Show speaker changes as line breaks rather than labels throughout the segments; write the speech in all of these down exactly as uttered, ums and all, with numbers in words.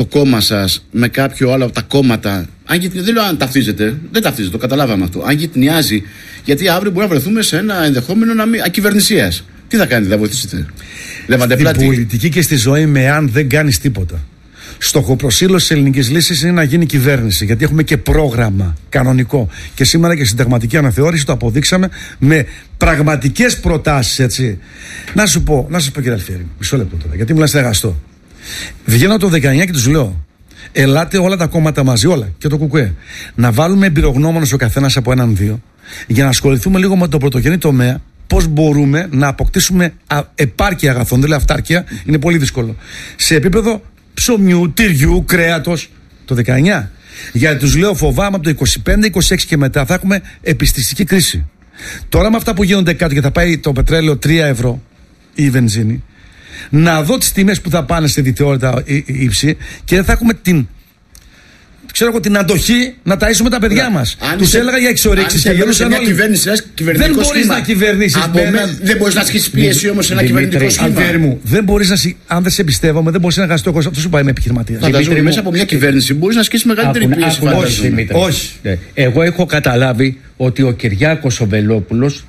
το κόμμα σας με κάποιο άλλο από τα κόμματα, αν, δεν λέω αν ταυτίζεται, δεν ταυτίζεται, το καταλάβαμε αυτό. Αν γυτνιάζει, γιατί αύριο μπορεί να βρεθούμε σε ένα ενδεχόμενο να μην, ακυβερνησίας. Τι θα κάνετε, θα βοηθήσετε?
Στην πολιτική και στη ζωή, με αν δεν κάνεις τίποτα. Στοχοπροσήλωση της ελληνικής λύσης είναι να γίνει κυβέρνηση, γιατί έχουμε και πρόγραμμα κανονικό. Και σήμερα και συνταγματική αναθεώρηση το αποδείξαμε με πραγματικές προτάσεις, έτσι. Να σου πω, να σου πω κύριε Αλφιέρη, μισό λεπτό τώρα, γιατί μιλάς στεγαστό. Βγαίνω το δεκαεννιά και τους λέω: ελάτε όλα τα κόμματα μαζί, όλα και το ΚΚΕ, να βάλουμε εμπειρογνώμονες ο καθένας από έναν δύο, για να ασχοληθούμε λίγο με το πρωτογενή τομέα. Πώς μπορούμε να αποκτήσουμε επάρκεια αγαθών, δηλαδή αυτάρκεια, είναι πολύ δύσκολο. Σε επίπεδο ψωμιού, τυριού, κρέατος, το δεκαεννιά. Γιατί τους λέω, φοβάμαι από το είκοσι πέντε είκοσι έξι και μετά θα έχουμε επιστηστική κρίση. Τώρα με αυτά που γίνονται κάτω και θα πάει το πετρέλαιο τρία ευρώ ή η βενζίνη, να δω τις τιμές που θα πάνε σε διταιότητα ύψη και δεν θα έχουμε την, ξέρω εγώ, την αντοχή να ταΐσουμε τα παιδιά μας. Τους έλεγα για εξορίξεις και γελούσαν όλοι. Δεν μπορείς να κυβερνήσεις.
Δεν μπορείς να ασκήσεις πίεση όμως σε ένα κυβερνητικό σχήμα.
Δεν μπορείς να, αν δεν σε εμπιστεύομαι, δεν μπορείς να εργαστεί ο κόσμος. Αυτό σου πάει με επιχειρηματία.
Φανταζόμαι μέσα από μια κυβέρνηση μπορείς να ασκήσεις μεγαλύτερη πίεση.
Όχι, όχι.
Εγώ έχω καταλάβει ότι ο Κυριάκος ο Βελόπουλος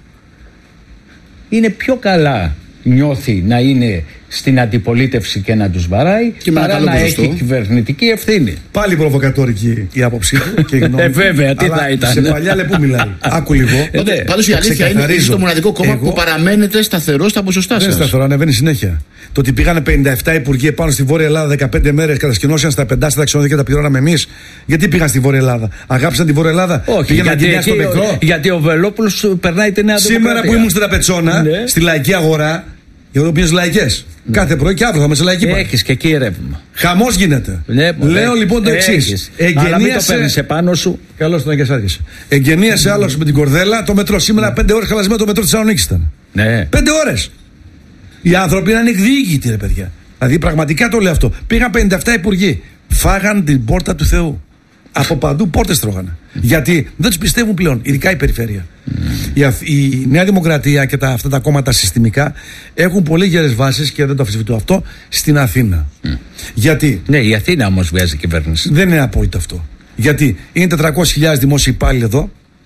είναι πιο καλά, νιώθει να είναι στην αντιπολίτευση και να τους βαράει και παρά να έχει κυβερνητική ευθύνη.
Πάλι προβοκατόρικη η άποψή του και η γνώμη.
Ε, βέβαια, τι θα ήταν.
Σε παλιά λεπτού μιλάει. Άκου λίγο.
Πάντως η αλήθεια είναι ότι το μοναδικό κόμμα που παραμένετε σταθερό στα ποσοστά σας.
Δεν είναι σταθερό, ανεβαίνει συνέχεια. Το ότι πήγανε πενήντα επτά υπουργοί πάνω στη Βόρεια Ελλάδα δεκαπέντε μέρες, κατασκηνώσαν στα πεντάστα ξενοδοχεία και τα πληρώναμε εμείς. Γιατί πήγαν στη Βόρεια Ελλάδα? Αγάπησαν τη Βόρεια Ελλάδα?
Όχι, γιατί, εκεί, ο, γιατί ο Βελόπουλος περνάει τη Νέα Δημοκρατία.
Σήμερα που ήμουν στην Τραπετσόνα, ναι, στη λαϊκή αγορά, οι Ευρωπαίες λαϊκές. Ναι. Κάθε πρωί και αύριο θα είμαστε λαϊκοί.
Έχεις και εκεί ρεύμα.
Χαμός γίνεται. Ναι, λέω λοιπόν το εξής.
Αλλά μην το παίρνεις επάνω σου.
Καλώς τον Αγγεσάρχησε. Εγγενίασε άλλος με την κορδέλα το μετρό. Σήμερα ναι. πέντε ώρες χαλασμένο το μετρό της Θεσσαλονίκης ήταν.
Ναι.
Πέντε ώρες. Οι άνθρωποι είναι ανεκδιήγητοι, ρε παιδιά. Δηλαδή πραγματικά το λέω αυτό. Πήγαν πενήντα επτά υπουργοί. Φάγαν την πόρτα του Θεού. Από παντού πόρτες τρώγανε. Mm. Γιατί δεν τους πιστεύουν πλέον, ειδικά η περιφέρεια. Mm. Η, η Νέα Δημοκρατία και τα, αυτά τα κόμματα συστημικά έχουν πολύ γερές βάσεις και δεν το αμφισβητώ αυτό στην Αθήνα. Mm. Γιατί.
Ναι, η Αθήνα όμως βγάζει κυβέρνηση.
Δεν είναι απόλυτο αυτό. Γιατί είναι τετρακόσιες χιλιάδες δημόσιοι υπάλληλοι εδώ.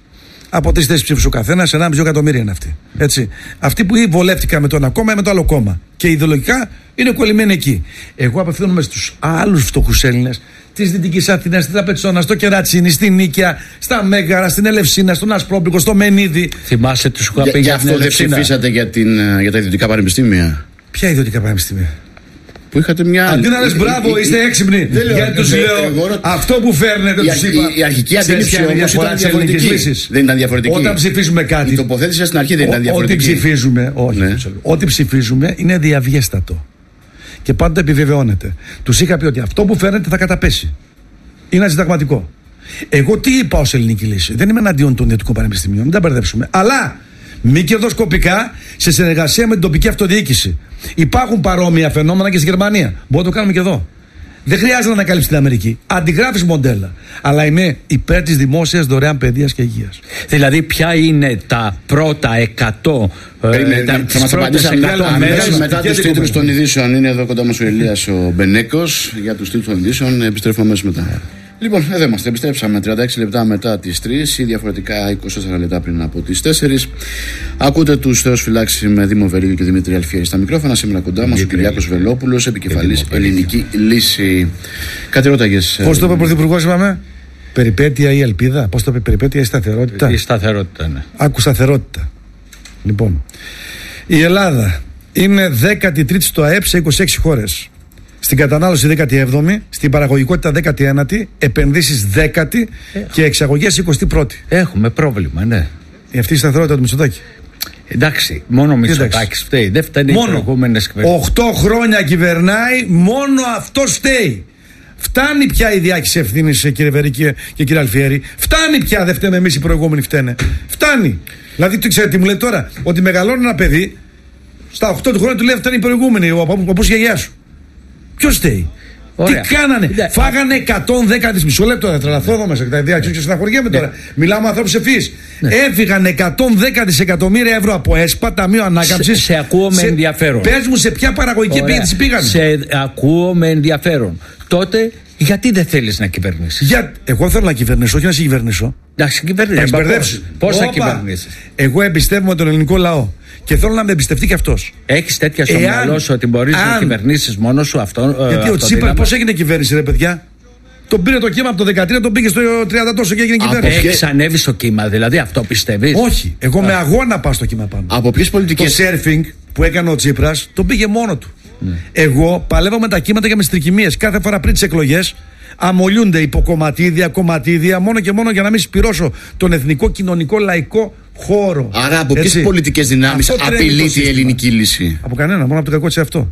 Από τρεις θέσεις ψήφους ο καθένας, ενάμιση εκατομμύρια είναι αυτοί. Έτσι. Αυτοί που βολεύτηκαν με το ένα κόμμα ή με το άλλο κόμμα. Και ιδεολογικά είναι κολλημένοι εκεί. Εγώ απευθύνομαι στους άλλους φτωχούς Έλληνες της Δυτικής Αθήνας, στην Τραπετσόνα, στο Κερατσίνι, στην Νίκαια, στα Μέγαρα, στην Ελευσίνα, στον Ασπρόπικο, στο Μενίδη.
Θυμάσαι τους είχα πει
για αυτό δεν ψηφίσατε για, την, για τα ιδιωτικά πανεπιστήμια?
Ποια ιδιωτικά πανεπιστήμια?
Που είχατε μια.
Αντί να λες μπράβο, είστε έξυπνοι. Γιατί τους λέω αυτό που φέρνετε, τους είπα.
Η αρχική αντίληψη όμως ήταν διαφορετική. Δεν ήταν διαφορετική.
Όταν ψηφίζουμε κάτι.
Η τοποθέτηση στην αρχή δεν ήταν διαφορετική.
Ό,τι ψηφίζουμε, όχι. Ό,τι ψηφίζουμε είναι διαβιέστατο. Και πάντα επιβεβαιώνεται. Τους είχα πει ότι αυτό που φέρνετε θα καταπέσει. Είναι ασυνταγματικό. Εγώ τι είπα ως ελληνική λύση? Δεν είμαι εναντίον των ιδιωτικών πανεπιστημίων, μην τα μπερδέψουμε. Αλλά μη κερδοσκοπικά σε συνεργασία με την τοπική αυτοδιοίκηση. Υπάρχουν παρόμοια φαινόμενα και στη Γερμανία. Μπορούμε να το κάνουμε και εδώ. Δεν χρειάζεται να ανακαλύψει την Αμερική. Αντιγράφεις μοντέλα. Αλλά είμαι υπέρ της δημόσιας δωρεάν παιδείας και υγείας.
Δηλαδή, ποια είναι τα πρώτα εκατό.
Ε, τα, θα μας απαντήσει μετά τους τίτλους των ειδήσεων. Είναι εδώ κοντά μας ο Ηλίας ο Μπενέκος για τους τίτλους των ειδήσεων. Επιστρέφουμε αμέσως μετά. Λοιπόν, εδώ είμαστε. Επιστρέψαμε τριάντα έξι λεπτά μετά τις τρεις ή διαφορετικά είκοσι τέσσερα λεπτά πριν από τις τέσσερις. Ακούτε τους Θεός φυλάξει με Δήμο Βερίγιο και Δημήτρη Αλφιέρη στα μικρόφωνα. Σήμερα κοντά μας ο Κυριάκος Βελόπουλος, επικεφαλής Ελληνική Λύση. Κάτι ρώταγες.
Πώς το είπε ο Πρωθυπουργός, είπαμε? Περιπέτεια ή ελπίδα? Πώς το είπε? Περιπέτεια ή σταθερότητα?
Η σταθερότητα, ναι.
Άκου σταθερότητα. Λοιπόν, η Ελλάδα είναι δέκατη τρίτη στο ΑΕΠ σε είκοσι έξι χώρες. Στην κατανάλωση δέκατη έβδομη, στην παραγωγικότητα δέκατη ένατη, επενδύσεις δέκατη και εξαγωγές εικοστή πρώτη.
Έχουμε πρόβλημα, ναι.
Αυτή η σταθερότητα του Μητσοτάκη.
Εντάξει, μόνο ο Μητσοτάκης φταίει. Δεν φταίνει οι προηγούμενες κυβερνήσεις.
Οχτώ χρόνια κυβερνάει, μόνο αυτό φταίει. Φτάνει πια η διάχυση ευθύνης, κύριε Βερίκη και κύριε Αλφιέρη. Φτάνει πια, δεν φταίμε εμείς, οι προηγούμενοι φταίνε. Φτάνει. Δηλαδή, τι ξέρετε τι μου λέει τώρα? Ότι μεγαλώνει ένα παιδί, στα οκτώ του χρόνια του λέει φτάνει οι προηγούμενοι, ο παππούς γιαγιά σου. Ποιος φταίει?
Ωραία.
Τι κάνανε,
yeah.
φάγανε εκατόν δέκα δισεκατομμύρια. Μισό λεπτό, θα τρελαθώ εδώ μέσα. Τα ιδέα και συναχωριέμαι τώρα. Yeah. Μιλάμε με ανθρώπους ευφυείς. Yeah. Έφυγαν εκατόν δέκα δισεκατομμύρια ευρώ από ΕΣΠΑ, Ταμείο Ανάκαμψης.
Σε, σε ακούω με ενδιαφέρον.
Πες μου σε ποια παραγωγική επένδυση πήγαν.
Σε ακούω με ενδιαφέρον. Τότε γιατί δεν θέλεις να κυβερνήσεις?
Για... Εγώ θέλω να κυβερνήσω, όχι να συγκυβερνήσω.
Να συγκυβερνήσεις. Πώς θα κυβερνήσεις?
Εγώ εμπιστεύομαι τον ελληνικό λαό. Και θέλω να με εμπιστευτεί και αυτός.
Έχεις τέτοια στο μυαλό σου ότι μπορείς αν... να κυβερνήσεις μόνος σου αυτό?
Γιατί ο Τσίπρας πώς έγινε κυβέρνηση, ρε παιδιά? Τον πήρε το κύμα από το δεκατρία, τον πήγε στο τριάντα τόσο και έγινε κυβέρνηση.
Έχεις ανέβει στο κύμα, δηλαδή αυτό πιστεύεις?
Όχι. Εγώ Α. με αγώνα πάω στο κύμα πάνω.
Από ποιες πολιτικές?
Το σέρφινγκ που έκανε ο Τσίπρας τον πήγε μόνο του. Ναι. Εγώ παλεύω με τα κύματα και με τις τρικυμίες. Κάθε φορά πριν τις εκλογές αμολιούνται υποκομματίδια, κομματίδια, μόνο και μόνο για να μην σπυρώσω τον εθνικό, κοινωνικό, λαϊκό χώρο.
Άρα από ποιες πολιτικές δυνάμεις απειλείται η ελληνική λύση?
Από κανένα, μόνο από το κακό της εαυτό.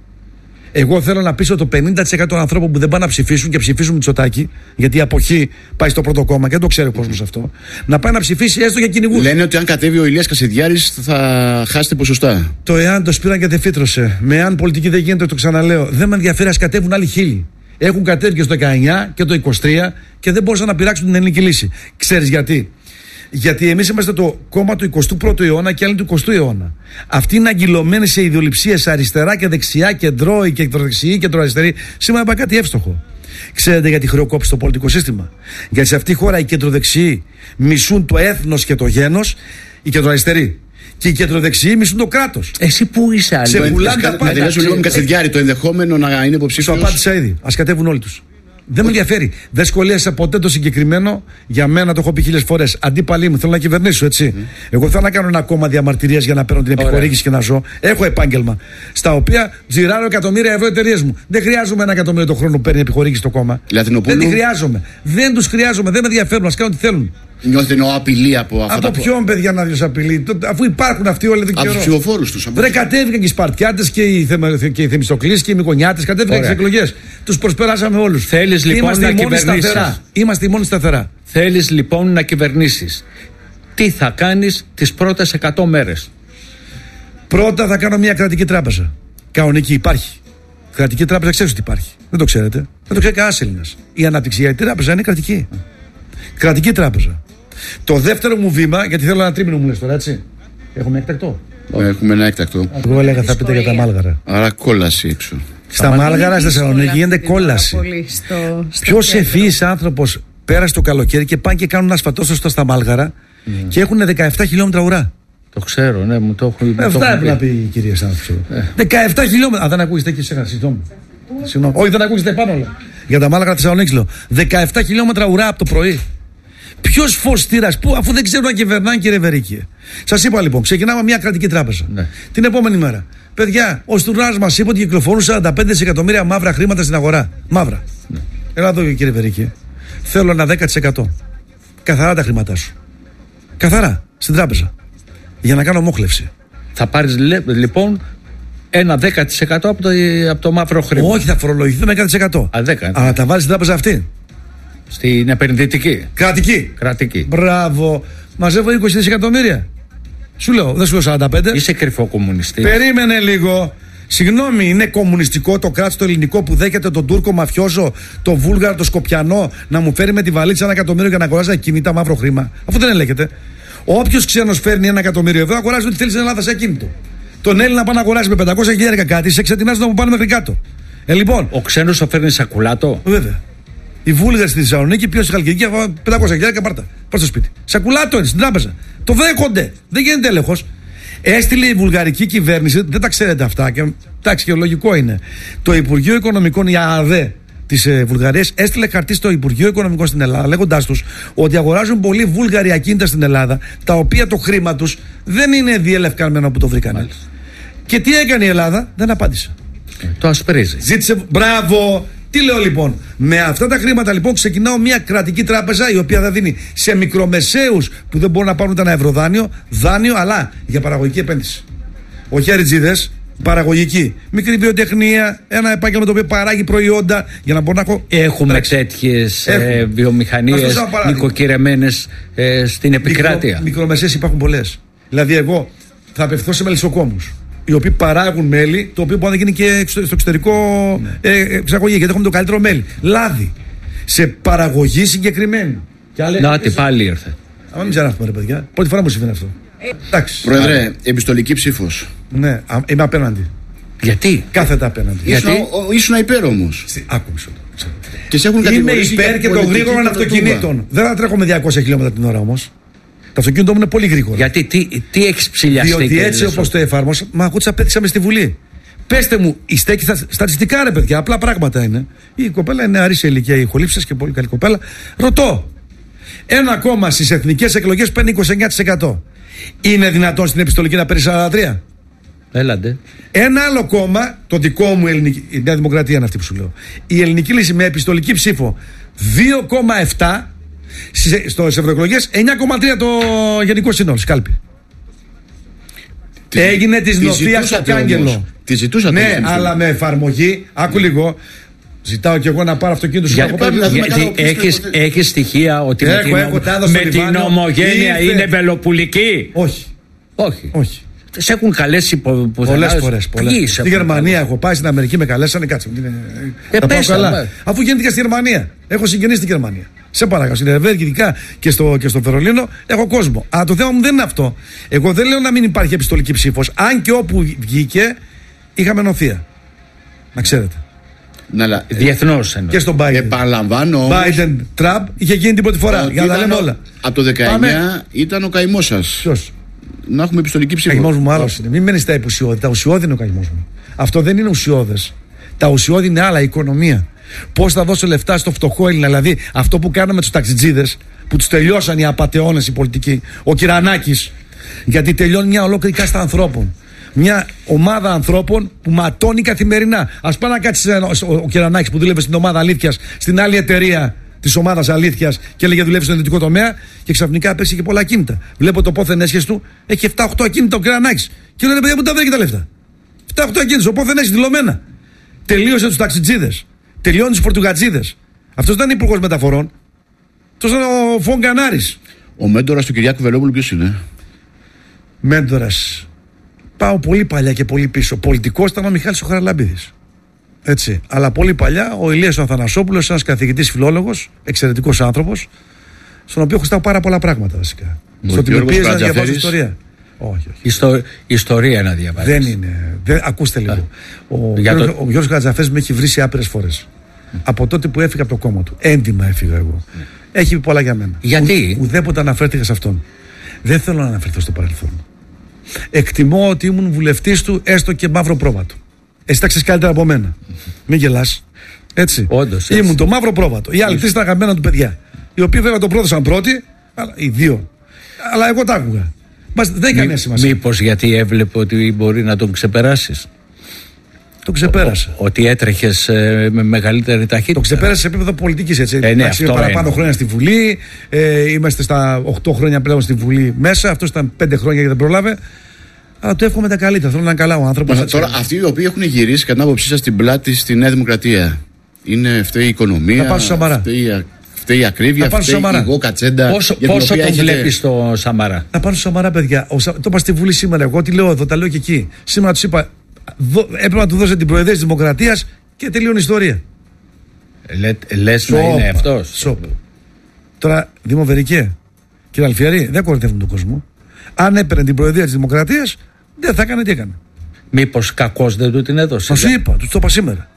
Εγώ θέλω να πείσω το πενήντα τοις εκατό των ανθρώπων που δεν πάνε να ψηφίσουν και ψηφίσουν Μητσοτάκη, γιατί η αποχή πάει στο πρώτο κόμμα και δεν το ξέρει ο κόσμος αυτό, να πάει να ψηφίσει έστω για κυνηγούς.
Λένε ότι αν κατέβει ο Ηλίας Κασιδιάρης θα χάσετε ποσοστά.
Το εάν το σπήραν και δεν φύτρωσε, με εάν πολιτική δεν γίνεται, το ξαναλέω, δεν με ενδιαφέρει, ας κατέβουν άλλοι χίλιοι. Έχουν κατέβει και στο δεκαεννιά και το είκοσι τρία και δεν μπορούσαν να πειράξουν την ελληνική λύση. Ξέρεις γιατί? Γιατί εμείς είμαστε το κόμμα του εικοστού πρώτου αιώνα και άλλοι του εικοστού αιώνα. Αυτοί είναι αγκυλωμένοι σε ιδεολειψίες αριστερά και δεξιά, κεντρώοι και κεντροδεξιοί και κεντροαριστεροί. Σήμερα πάει κάτι εύστοχο. Ξέρετε γιατί χρεοκόπησε το πολιτικό σύστημα? Γιατί σε αυτή τη χώρα οι κεντροδεξιοί μισούν το έθνος και το γένος, οι κεντροαριστεροί. Και οι κεντροδεξιοί μισούν το κράτος.
Εσύ πού είσαι, άλλο?
Σε πουλάνε τα πάντα.
Να τελειώσω λίγο με Κασιδιάρη, το ενδεχόμενο να είναι υποψήφιος.
Το απάντησα ήδη. Ας κατέβουν όλοι τους. Δεν με ενδιαφέρει. Δεν σχολίασα ποτέ το συγκεκριμένο. Για μένα το έχω πει χίλιες φορές. Αντίπαλοι μου, θέλω να κυβερνήσω, έτσι. Mm. Εγώ θέλω να κάνω ένα κόμμα διαμαρτυρίας για να παίρνω την επιχορήγηση και να ζω. Έχω επάγγελμα. Στα οποία τζιράρω εκατομμύρια ευρώ εταιρείες μου. Δεν χρειάζομαι ένα εκατομμύριο το χρόνο που παίρνει επιχορήγηση το κόμμα.
Λατινοπούλου.
Δεν τη χρειάζομαι. Δεν τους χρειάζομαι. Δεν με ενδιαφέρουν. Ας κάνουν τι θέλουν.
Νιώθετε εννοώ απειλή από αυτά?
Από ποιον, παιδιά, να δει απειλή? Αφού υπάρχουν αυτοί όλοι εδώ και
από τους ψηφοφόρους τους.
Δεν κατέβηκαν και οι Σπαρτιάτες και οι, Θεμε, και οι Θεμιστοκλείς και οι Μικονιάτες. Κατέβηκαν στις εκλογές. Τους προσπεράσαμε όλους.
Θέλεις λοιπόν
Είμαστε
να κυβερνήσεις?
Είμαστε οι μόνοι σταθερά.
Θέλεις λοιπόν να κυβερνήσεις. Τι θα κάνεις τις πρώτες εκατό μέρες?
Πρώτα θα κάνω μια κρατική τράπεζα. Κανονική, υπάρχει. Κρατική τράπεζα, ξέρεις ότι υπάρχει. Δεν το ξέρετε. Δεν το ξέρει κανένας Έλληνας. Η αναπτυξιακή τράπεζα είναι κρατική. Κρατική τράπεζα. Το δεύτερο μου βήμα, γιατί θέλω ένα τρίμηνο μου λες τώρα, έτσι. Έχουμε έκτακτο.
Έχουμε ένα έκτακτο.
Εγώ έλεγα θα πείτε για τα Μάλγαρα.
Άρα κόλαση έξω.
Στα Μάλγαρα, στη Θεσσαλονίκη γίνεται κόλαση. Ποιος ευφυής άνθρωπος πέρασε το καλοκαίρι και πάνε και κάνουν ασφαλτόστοστο στα Μάλγαρα mm. και έχουν δεκαεπτά χιλιόμετρα ουρά.
Το ξέρω, ναι, μου το έχω πει.
Αυτά έπρεπε να πει η κυρία Σάνθος. Ε. δεκαεπτά χιλιόμετρα. Α, δεν ακούγεστε και σε συγγνώμη. Όχι, δεν ακούγεστε πάνω όλα. Για τα Μάλγαρα Θεσσαλονίκη λέω. δεκαεπτά χιλιόμετρα ουρά από το πρωί. Ποιος φωστήρας, πού, αφού δεν ξέρουν να κυβερνάνε, κύριε Βερίκη. Σας είπα λοιπόν, ξεκινάμε μια κρατική τράπεζα. Ναι. Την επόμενη μέρα. Παιδιά, ο Στουρνάρας μας είπε ότι κυκλοφορούν σαράντα πέντε δισεκατομμύρια μαύρα χρήματα στην αγορά. Μαύρα. Ναι. Έλα εδώ, κύριε Βερίκη. Θέλω ένα δέκα τοις εκατό. Καθαρά τα χρήματά σου. Καθαρά. Στην τράπεζα. Για να κάνω μόχλευση.
Θα πάρεις λοιπόν ένα δέκα τοις εκατό από το, από το μαύρο χρήμα.
Όχι, θα φορολογηθούμε δέκα τοις εκατό.
Α, δέκα.
Αλλά τα βάλεις στην τράπεζα αυτή.
Στην επενδυτική.
Κρατική.
Κρατική.
Μπράβο. Μαζεύω είκοσι δισεκατομμύρια. Σου λέω, δεν σου λέω σαράντα πέντε.
Είσαι κρυφό κομμουνιστή.
Περίμενε λίγο. Συγγνώμη, είναι κομμουνιστικό το κράτος το ελληνικό που δέχεται τον Τούρκο μαφιόζο, τον Βούλγαρο, τον Σκοπιανό να μου φέρει με τη βαλίτσα ένα εκατομμύριο για να αγοράζει ακίνητα μαύρο χρήμα? Αφού δεν ελέγχεται. Όποιος ξένος φέρνει ένα εκατομμύριο ευρώ, αγοράζει ό,τι θέλει στην Ελλάδα σε ακίνητο. Τον Έλληνα πάνε να αγοράζει με πεντακόσια χιλιάδες κάτι, σε εξετεινάζουν να μου πάνε μέχρι κάτω. Ε, λοιπόν.
Ο ξένος το φέρνει σακουλάτο.
Βέβαια. Οι Βούλγαροι στη Θεσσαλονίκη, ποιο στη Χαλκιδική, πεντακόσια χιλιάδες πάρτα. Πάρ' στο σπίτι. Σακουλάτο είναι στην τράπεζα. Το δέχονται. Δεν γίνεται έλεγχος. Έστειλε η βουλγαρική κυβέρνηση, δεν τα ξέρετε αυτά, και εντάξει, και λογικό είναι. Το Υπουργείο Οικονομικών, η ΑΑΔΕ της ε, Βουλγαρίας, έστειλε χαρτί στο Υπουργείο Οικονομικών στην Ελλάδα, λέγοντάς τους ότι αγοράζουν πολλοί Βούλγαροι ακίνητα στην Ελλάδα, τα οποία το χρήμα τους δεν είναι διελευκανμένο που το βρήκανε. Και τι έκανε η Ελλάδα? Δεν απάντησε.
Ε, το ασπρίζει.
Ζήτησε. Μπράβο! Τι λέω λοιπόν? Με αυτά τα χρήματα λοιπόν ξεκινάω μια κρατική τράπεζα η οποία θα δίνει σε μικρομεσαίους που δεν μπορούν να πάρουν ένα ευρωδάνειο, δάνειο, αλλά για παραγωγική επένδυση. Όχι αριτζίδες, παραγωγική. Μικρή βιοτεχνία, ένα επάγγελμα το οποίο παράγει προϊόντα για να μπορώ να έχω.
Έχουμε τέτοιες ε, βιομηχανίες νοικοκυρεμένες ε, στην επικράτεια.
Μικρο, μικρομεσαίες υπάρχουν πολλές. Δηλαδή, εγώ θα απευθυνθώ σε μελισσοκόμους. οι οποίοι παράγουν μέλι, το οποίο μπορεί να γίνει και στο εξωτερικό ναι. ε, εξαγωγή, γιατί έχουμε το καλύτερο μέλι. Λάδι. Σε παραγωγή συγκεκριμένη.
Να, τι πάλι ήρθε.
Α, μην ψάχνουμε, ρε παιδιά. Πρώτη φορά μου συμβαίνει αυτό. Εντάξει.
Πρόεδρε, Άρα. επιστολική ψήφος.
Ναι, είμαι απέναντι.
Γιατί?
Κάθετα απέναντι.
Γιατί? Ήσουν υπέρ όμως.
Άκουσα.
Και σε έχουν
Είμαι υπέρ και των γρήγορων αυτοκινήτων. Δεν θα τρέχω με διακόσια χιλιόμετρα την ώρα όμως. Το αυτοκίνητο μου είναι πολύ γρήγορο.
Γιατί, τι, τι έχει ψηλιαστεί?
Διότι έτσι όπως το εφάρμοσα, μα ακούω τις απέτυχαμε στη Βουλή. Πέστε μου, η στέκη στα, στατιστικά ρε παιδιά, απλά πράγματα είναι. Η κοπέλα είναι νεαρή σε ηλικία, η χολήψες και πολύ καλή κοπέλα. Ρωτώ, ένα κόμμα στις εθνικές εκλογές παίρνει είκοσι εννέα τοις εκατό. Είναι δυνατόν στην επιστολική να παίρνει σαράντα τρία τοις εκατό?
Έλαντε.
Ένα άλλο κόμμα, το δικό μου ελληνική, η Νέα Δημοκρατία είναι αυτή που σου λέω. Η Ελληνική Λύση με επιστολική ψήφο δύο κόμμα επτά στις ευρωεκλογές, εννιά κόμμα τρία το γενικό σύνολο, σκάλπη. Τι, έγινε της νοθείας στο κάγκελο.
Τη ζητούσατε.
Ναι, αλλά με εφαρμογή, άκου λίγο. Ζητάω και εγώ να πάρω αυτοκίνητο σου.
Έχεις στοιχεία ότι
έχω, με, έχω,
την, με την ομογένεια ήρθε. Είναι βελοπουλική?
Όχι.
Όχι.
Όχι.
Σε έχουν καλέσει
πολλές φορές. Στη Γερμανία έχω πάει, στην Αμερική με καλέσανε. Κάτσε.
Ε,
τα πάω καλά. Αφού γίνεται και στη Γερμανία. Έχω συγγενείς στη Γερμανία. Σε παρακαλώ. Στην Ελβετία, ειδικά και στο, και στο Βερολίνο, έχω κόσμο. Αλλά το θέμα μου δεν είναι αυτό. Εγώ δεν λέω να μην υπάρχει επιστολική ψήφος. Αν και όπου βγήκε, είχαμε νοθεία. Να ξέρετε.
Ναι,
διεθνώς
και στον Biden.
Επαναλαμβάνω.
Biden, Τραμπ, είχε γίνει την πρώτη φορά. Για να τα λέμε όλα.
Από το δεκαεννιά Πάμε. Ήταν ο καημός σας.
Ποιος?
Να έχουμε επιστολική ψήφο.
Ο καημός μου άλλος είναι. Μην μένεις στα ουσιώδη. Τα ουσιώδη είναι ο καημός μου. Αυτό δεν είναι ουσιώδες. Τα ουσιώδη είναι άλλα, η οικονομία. Πώς θα δώσω λεφτά στο φτωχό Έλληνα? Δηλαδή αυτό που κάναμε τους ταξιτζίδες, που τους τελειώσαν οι απατεώνες οι πολιτικοί. Ο Κυρανάκης. Γιατί τελειώνει μια ολόκληρη κάστα ανθρώπων. Μια ομάδα ανθρώπων που ματώνει καθημερινά. Ας πάει να κάτσει ο Κυρανάκης που δούλευε στην ομάδα Αλήθειας, στην άλλη εταιρεία της ομάδας Αλήθειας και έλεγε δουλεύει στον ιδιωτικό τομέα και ξαφνικά πέσει και πολλά ακίνητα. Βλέπω το πόθεν έσχες του, έχει επτά οχτώ ακίνητα ο Κυρανάκης. Και λένε παιδιά που τα βρήκε τα λεφτά. επτά οχτώ ακίνητα, ο πόθεν έσχες δηλωμένα. Τελείωσε τους ταξιτζίδες. Τελειώνει τους πορτουγατζίδες. Αυτός δεν είναι υπουργός μεταφορών. Αυτός είναι ο Φον Κανάρης.
Ο μέντορας του Κυριάκου Βελόπουλου ποιος είναι?
Μέντορας. Πάω πολύ παλιά και πολύ πίσω. Πολιτικός ήταν ο Μιχάλης ο Χαραλάμπηδης. Έτσι. Αλλά πολύ παλιά ο Ηλίας ο Αθανασόπουλος, ένας καθηγητής φιλόλογος, εξαιρετικός άνθρωπος, στον οποίο έχω στάω πάρα πολλά πράγματα βασικά.
Ο
στο ότι με πίεζε να διαβάσω ιστορία. Όχι, όχι.
Ιστο... Ιστορία να διαβάζεις.
Δεν είναι. Δεν... Ακούστε λίγο. Ο, Γιώργος, το... ο Γιώργος Κατζαφές με έχει βρήσει άπειρες φορές. Mm. Από τότε που έφυγα από το κόμμα του. Έντιμα έφυγα εγώ. Mm. Έχει πει πολλά για μένα.
Γιατί?
Ο, ουδέποτε αναφέρθηκα σε αυτόν. Δεν θέλω να αναφερθώ στο παρελθόν. Εκτιμώ ότι ήμουν βουλευτής του, έστω και μαύρο πρόβατο. Εσύ τα ξέρεις καλύτερα από μένα. Mm-hmm. Μην γελάς. Έτσι.
Όντως, έτσι.
Ήμουν το μαύρο πρόβατο. Οι άλλοι τρεις ήταν αγαπημένα του παιδιά. Οι οποίοι βέβαια το πρόδωσαν πρώτοι, αλλά οι δύο. Αλλά εγώ τα άκουγα. Μας, δεν έχει καμία σημασία.
Μήπως γιατί έβλεπε ότι μπορεί να τον ξεπεράσεις?
Το ξεπέρασε.
Ο, ότι έτρεχες ε, με μεγαλύτερη ταχύτητα.
Το ξεπέρασε σε επίπεδο πολιτικής, έτσι.
Ε, ναι, αυτό
παραπάνω
είναι.
χρόνια στη Βουλή. Ε, είμαστε στα οκτώ χρόνια πλέον στη Βουλή μέσα. Αυτό ήταν πέντε χρόνια γιατί δεν προλάβε. Αλλά του εύχομαι τα καλύτερα. Θέλω να είναι καλά ο άνθρωπος.
Τώρα, αυτοί οι οποίοι έχουν γυρίσει κατά την άποψή σας την πλάτη στη Νέα Δημοκρατία, είναι φταίει η οικονομία,
να πάνε στο Σαμαρά.
Φταίει, φταίει η ακρίβεια, φταίει η εγώ κατσέντα.
Πόσο, πόσο τον έχετε... βλέπεις στο Σαμαρά?
Να πάνε στο Σαμαρά, παιδιά. Ο, το είπα στη Βουλή σήμερα. Εγώ τι λέω εδώ, τα λέω και εκεί. Σήμερα του είπα. Δω, έπρεπε να του δώσετε την προεδρία της Δημοκρατίας και τελείωνε η ιστορία.
Λε, λες να είναι αυτός?
Σοπ. Τώρα, Δημοβερικέ, κύριε Αλφιέρη, δεν κοροϊδεύουν τον κόσμο. Αν έπαιρνε την προεδρία της Δημοκρατίας, δεν θα έκανε τι έκανε.
Μήπως κακώς δεν του την έδωσε?
Θα σου είπα, του το είπα σήμερα.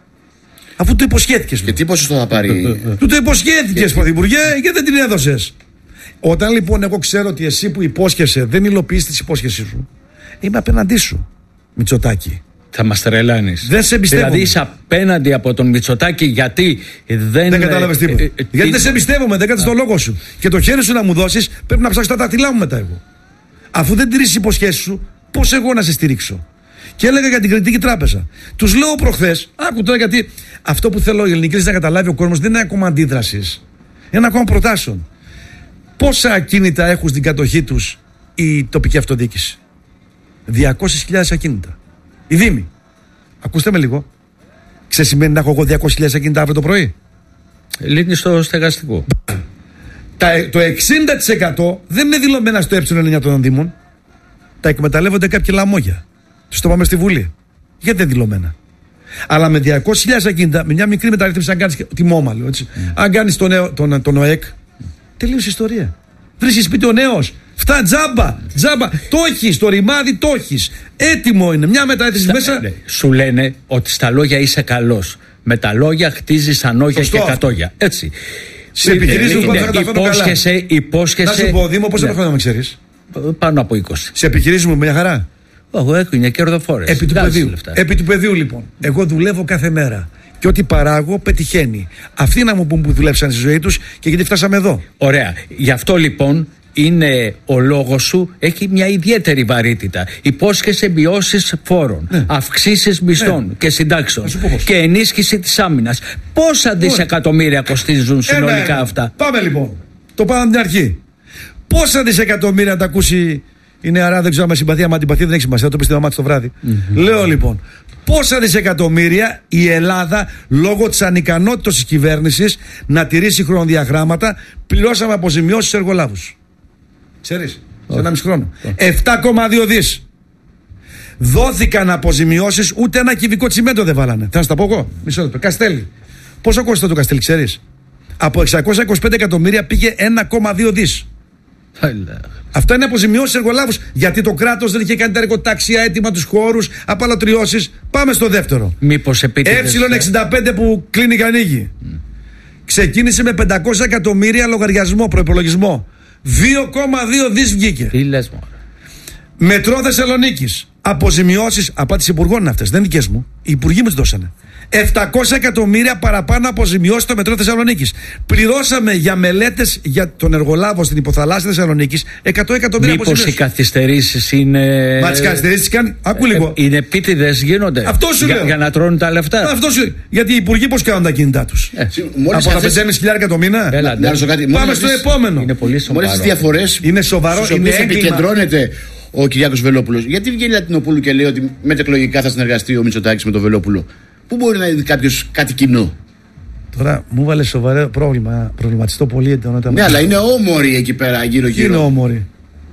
Αφού του υποσχέθηκες.
Και τι ποσοστό θα πάρει?
Του το υποσχέθηκες, Πρωθυπουργέ, και δεν την έδωσες. Όταν λοιπόν εγώ ξέρω ότι εσύ που υπόσχεσαι δεν υλοποιείς τις υπόσχεσή σου, είμαι απέναντί σου. Μητσοτάκη.
Θα μας τρελάνεις.
Δεν σε εμπιστεύομαι.
Δηλαδή είσαι απέναντι από τον Μητσοτάκη γιατί δεν.
Δεν κατάλαβες τίποτα. Ε, ε, γιατί τι... δεν σε εμπιστεύομαι, δεν κάτσε το λόγο σου. Και το χέρι σου να μου δώσεις, πρέπει να ψάξεις τα δάχτυλά μου μετά εγώ. Αφού δεν τηρήσεις υποσχέσεις σου, πώς εγώ να σε στηρίξω? Και έλεγα για την Κεντρική Τράπεζα. Τους λέω προχθές, άκου τώρα γιατί αυτό που θέλω η Ελληνική Λύση να καταλάβει ο κόσμος δεν είναι ακόμα αντίδρασης. Είναι ακόμα προτάσεων. Πόσα ακίνητα έχουν στην κατοχή τους η τοπική αυτοδιοίκηση? διακόσιες χιλιάδες ακίνητα. Οι Δήμοι. Ακούστε με λίγο. Ξέρεις σημαίνει να έχω εγώ διακόσιες χιλιάδες ακίνητα αύριο το πρωί?
Λύνει στο στεγαστικό.
Τα, το εξήντα τοις εκατό δεν είναι δηλωμένα στο ε εννιά των Δήμων. Τα εκμεταλλεύονται κάποιοι λαμόγια. Τους το πάμε στη Βουλή. Γιατί δεν δηλωμένα. Αλλά με διακόσιες χιλιάδες ακίνητα, με μια μικρή μεταρρύθμιση, αν κάνεις τη Μόμαλο, έτσι. Mm. Αν κάνεις τον, τον, τον ΟΕΚ, τελείωσε η ιστορία. Βρίσκεις σπίτι ο νέος. Φτά τζάμπα, τζάμπα. Το έχεις, το ρημάδι το έχεις. Έτοιμο είναι. Μια μεταρρύθμιση στα, μέσα. Ναι.
Σου λένε ότι στα λόγια είσαι καλός. Με τα λόγια χτίζεις ανόγια και κατόγια. Έτσι.
Σε επιχειρήσεις που
θα υπόσχεσαι, υπόσχεσαι.
Να σου πω, Δήμο, πόσα ναι. χρόνια με ξέρεις?
Πάνω από είκοσι.
Σε επιχειρήσεις μου, μια χαρά.
Εγώ έκουνε κερδοφόρες.
Επί του πεδίου. Επί του πεδίου, λοιπόν. Εγώ δουλεύω κάθε μέρα. Και ό,τι παράγω πετυχαίνει. Αυτοί να μου πούν που δουλέψαν στη ζωή τους και γιατί φτάσαμε εδώ.
Ωραία. Γι' αυτό λοιπόν είναι ο λόγος σου, έχει μια ιδιαίτερη βαρύτητα. Υπόσχεσαι μειώσεις φόρων, ναι. αυξήσεις μισθών ναι. και συντάξεων και ενίσχυση της άμυνας. Πόσα δισεκατομμύρια κοστίζουν συνολικά ε, ναι. αυτά?
Πάμε λοιπόν. Το πάμε από την αρχή. Πόσα δισεκατομμύρια τα ακούσει η νεαρά, δεν ξέρω αν με συμπαθεί, άμα αντιπαθεί δεν έχει σημασία, το πει στη μαμά της το βράδυ. Mm-hmm. Λέω λοιπόν, πόσα δισεκατομμύρια η Ελλάδα λόγω της ανικανότητας της κυβέρνησης να τηρήσει χρονοδιαγράμματα πληρώσαμε αποζημιώσεις στους εργολάβους? Ξέρεις, σε ένα μισό χρόνο. επτά κόμμα δύο δις. Δόθηκαν αποζημιώσεις, ούτε ένα κυβικό τσιμέντο δεν βάλανε. Θα σου τα πω εγώ. Μισό λεπτό. Καστέλι. Πόσο κόστησε το Καστέλι, ξέρεις? Από εξακόσια είκοσι πέντε εκατομμύρια πήγε ένα κόμμα δύο δις. Αυτό είναι αποζημιώσεις εργολάβους. Γιατί το κράτος δεν είχε κάνει τα εργοτάξια έτοιμα, τους χώρους, απαλωτριώσεις. Πάμε στο δεύτερο.
Μήπως επίτηδες
Ε εξήντα πέντε που κλείνει και ανοίγει. Mm. Ξεκίνησε με πεντακόσια εκατομμύρια λογαριασμό, προϋπολογισμό. δύο κόμμα δύο δις βγήκε.
Τι λες μόνο.
Μετρό Θεσσαλονίκης. Αποζημιώσεις, απάντηση υπουργών είναι αυτές, δεν δικές μου. Οι υπουργοί μου τις δώσανε. επτακόσια εκατομμύρια παραπάνω αποζημιώσεις στο Μετρό Θεσσαλονίκης. Πληρώσαμε για μελέτες για τον εργολάβο στην υποθαλάσσια Θεσσαλονίκης εκατό εκατομμύρια αποζημιώσεις.
Μήπως οι καθυστερήσεις είναι.
Μα τις καθυστερήσεις κάνει. Άκου λίγο.
Ε, είναι επίτηδες, γίνονται.
Αυτό σου
για,
λέω.
Για να τρώνε τα λεφτά.
Αυτό σου λέω. Γιατί οι υπουργοί πώς κάνουν τα κινητά τους?
Ε,
από τα πεντέμισι χιλιάδες το μήνα.
Έλα,
ναι. Πάμε στο επόμενο.
Είναι πολύ σοβαρό.
Μόλις τις διαφορές.
Είναι σοβαρό.
Είναι επικεντρώνεται ο Κυριάκος Βελόπουλος. Γιατί βγαίνει Λατινοπούλου και λέει ότι μετεκλογικά θα συνεργαστεί ο Μητσοτάκης με τον Βελόπουλο? Πού μπορεί να δει κάποιος κάτι κοινό?
Τώρα μου βάλε σοβαρό πρόβλημα. Προβληματιστώ πολύ.
Ναι, αλλά είναι όμοροι εκεί πέρα γύρω-γύρω.
Είναι όμοροι.